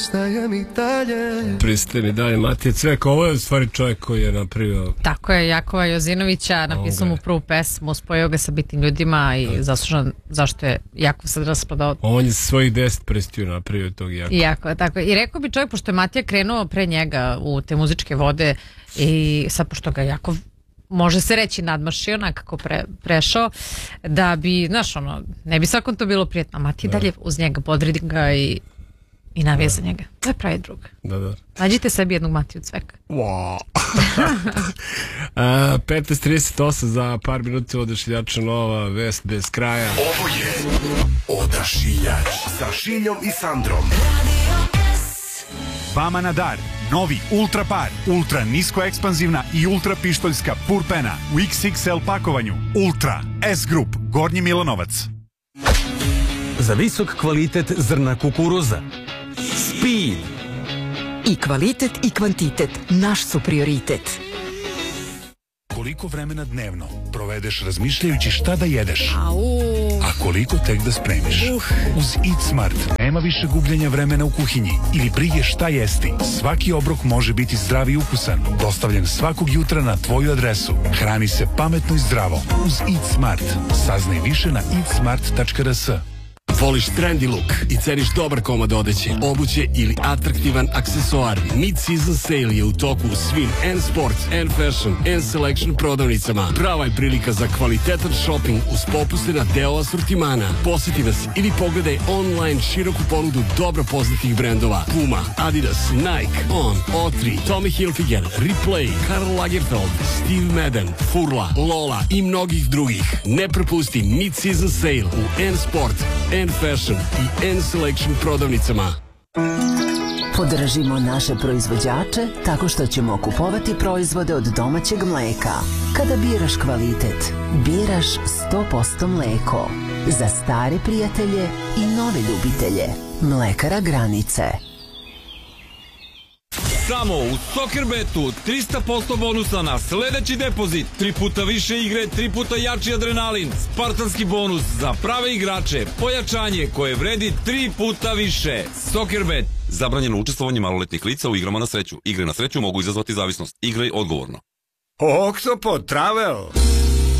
pristajem i dalje. Pristajem i dalje, Matija Cvek. Ovo je u stvari čovjek koji je napravio... Tako je, Jakova Jozinovića, napisao mu prvu pesmu, spojio ga sa bitnim ljudima i zaslužan zašto je Jakov sad raspadao. On je svojih 10 prstiju napravio tog Jakova. Jako, tako. I rekao bi čovjek, pošto je Matija krenuo pre njega u te muzičke vode i sad pošto ga Jakov, može se reći, nadmašio, nekako prešao, da bi, znaš, ono, ne bi svakom to bilo prijetno, a Matija dalje uz njega, podredi ga i navije za njega. To je pravi drug. Da. Nađite sebi jednog Matiju Cveka. Wow. 15:38 za par minuta Odašiljača, nova vest bez kraja. Ovo je Odašiljač sa Šiljom i Sandrom. Vama na dar, novi Ultra Par, ultra nisko ekspanzivna i ultra pištoljska purpena u XXL pakovanju. Ultra S Group, Gornji Milanovac. Za visok kvalitet zrna kukuruza. Speed. I kvalitet i kvantitet naš su prioritet. Koliko vremena dnevno provedeš razmišljajući šta da jedeš, a koliko tek da spremiš. Uz Eat Smart nema više gubljenja vremena u kuhinji ili brige šta jesti. Svaki obrok može biti zdrav i ukusan, dostavljen svakog jutra na tvoju adresu. Hrani se pametno i zdravo uz Eat Smart. Saznaj više na eatsmart.rs. Voliš trendy look i ceniš dobar komad odeće, obuće ili atraktivan aksesoar? Mid-season sale je u toku u svim N Sports, N Fashion, N Selection prodavnicama. Prava je prilika za kvalitetan shopping uz popuste na deo asortimana. Posjeti nas ili pogledaj online široku ponudu dobro poznatih brendova: Puma, Adidas, Nike, On, O3, Tommy Hilfiger, Replay, Karl Lagerfeld, Steve Madden, Furla, Lola i mnogih drugih. Ne propusti mid-season sale u N Sport, N Fashion i N Selection prodavnicama. Podržimo naše proizvođače tako što ćemo kupovati proizvode od domaćeg mleka. Kada biraš kvalitet, biraš 100% mleko. Za stare prijatelje i nove ljubitelje. Mlekara Granice. Samo u Soccerbetu 300% bonusa na sledeći depozit, 3 puta više igre, 3 puta jači adrenalin, spartanski bonus za prave igrače, pojačanje koje vredi 3 puta više. Soccerbet. Zabranjeno učestvovanje maloletnih lica u igrama na sreću. Igre na sreću mogu izazvati zavisnost. Igraj odgovorno. Oktopod Travel.